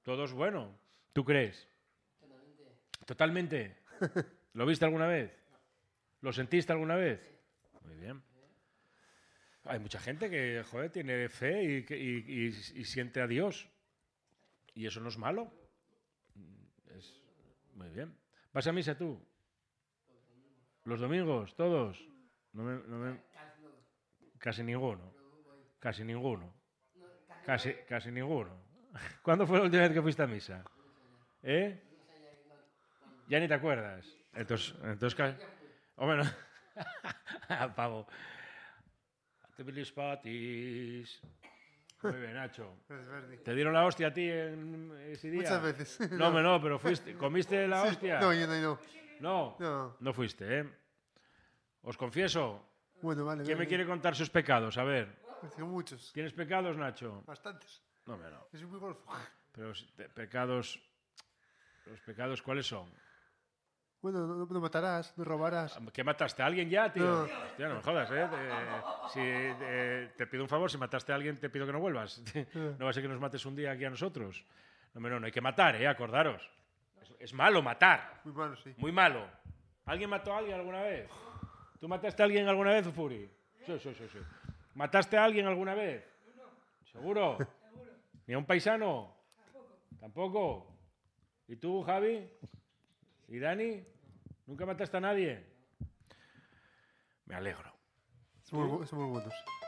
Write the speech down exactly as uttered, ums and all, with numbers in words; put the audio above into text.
Todos, bueno. ¿Tú crees? Totalmente. ¿Totalmente? ¿Lo viste alguna vez? ¿Lo sentiste alguna vez? Muy bien. Hay mucha gente que, joder, tiene fe y, que- y- y- y siente a Dios. Y eso no es malo. Es muy bien. ¿Vas a misa tú? ¿Los domingos? ¿Todos? No me- no me- Casi no. casi ninguno. Pero voy. Casi ninguno. No, casi Casi, voy. casi ninguno. ¿Cuándo fue la última vez que fuiste a misa? No sé ya. ¿Eh? No sé ya no, cuándo. Ya ni te acuerdas. Entonces, entonces ca- Ya fui. hombre, no. Apago. Atibilis patis. Muy bien, Nacho. Gracias, Bernie. ¿Te dieron la hostia a ti en ese día? Muchas veces. No, hombre, no, pero fuiste. ¿Comiste la Sí. hostia? No, yo no, no. No, No. no fuiste, ¿eh? Os confieso. Bueno, vale. ¿Quién me Bernie. quiere contar sus pecados? A ver. Pues tengo muchos. ¿Tienes pecados, Nacho? Bastantes. No, hombre, no. Yo soy muy golfo. Pero si pe- pecados... ¿Los pecados cuáles son? Bueno, no, no matarás, no robarás. ¿Que mataste a alguien ya, tío? No. Hostia, no me jodas, ¿eh? Te- si, eh, te pido un favor, si mataste a alguien, te pido que no vuelvas. No va a ser que nos mates un día aquí a nosotros. No, hombre, no, no hay que matar, ¿eh? Acordaros. Es, es malo matar. Muy malo, sí. Muy malo. ¿Alguien mató a alguien alguna vez? ¿Tú mataste a alguien alguna vez, Furi? Sí, sí, sí, sí. ¿Mataste a alguien alguna vez? ¿Seguro? ¿Ni a un paisano? ¿Tampoco? ¿Y tú, Javi? ¿Y Dani? ¿Nunca mataste a nadie? Me alegro. Somos, bu- somos buenos.